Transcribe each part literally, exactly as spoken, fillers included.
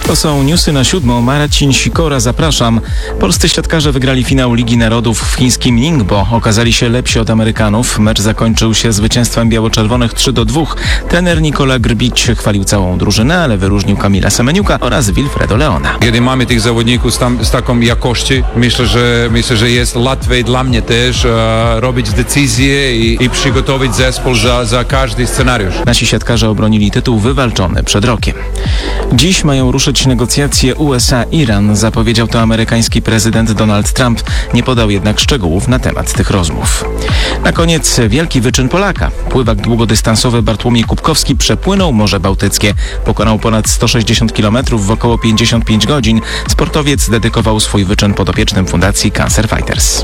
To są newsy na siódmą. Marcin Sikora, zapraszam. Polscy siatkarze wygrali finał Ligi Narodów w chińskim Ningbo. Okazali się lepsi od Amerykanów. Mecz zakończył się zwycięstwem biało-czerwonych trzy do dwóch. Trener Nikola Grbić chwalił całą drużynę, ale wyróżnił Kamila Semeniuka oraz Wilfredo Leona. Kiedy mamy tych zawodników z, tam, z taką jakością, myślę, że myślę, że jest łatwiej dla mnie też e, robić decyzje i, i przygotować zespół za, za każdy scenariusz. Nasi siatkarze obronili tytuł wywalczony przed rokiem. Dziś mają ruszyć negocjacje U S A-Iran, zapowiedział to amerykański prezydent Donald Trump. Nie podał jednak szczegółów na temat tych rozmów. Na koniec wielki wyczyn Polaka. Pływak długodystansowy Bartłomiej Kubkowski przepłynął Morze Bałtyckie. Pokonał ponad sto sześćdziesiąt kilometrów w około pięćdziesiąt pięć godzin. Sportowiec dedykował swój wyczyn podopiecznym Fundacji Cancer Fighters.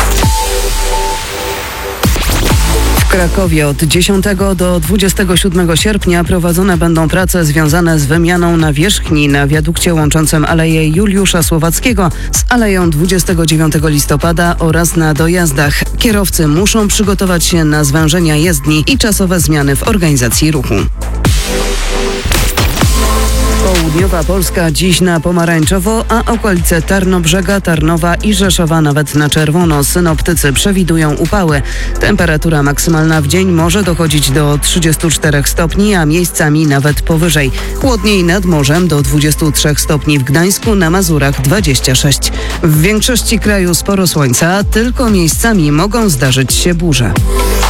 W Krakowie od dziesiątego do dwudziestego siódmego sierpnia prowadzone będą prace związane z wymianą nawierzchni na wiadukcie łączącym Aleję Juliusza Słowackiego z Aleją dwudziestego dziewiątego listopada oraz na dojazdach. Kierowcy muszą przygotować się na zwężenia jezdni i czasowe zmiany w organizacji ruchu. Południowa Polska dziś na pomarańczowo, a okolice Tarnobrzega, Tarnowa i Rzeszowa nawet na czerwono. Synoptycy przewidują upały. Temperatura maksymalna w dzień może dochodzić do trzydziestu czterech stopni, a miejscami nawet powyżej. Chłodniej nad morzem do dwudziestu trzech stopni w Gdańsku, na Mazurach dwadzieścia sześć. W większości kraju sporo słońca, tylko miejscami mogą zdarzyć się burze.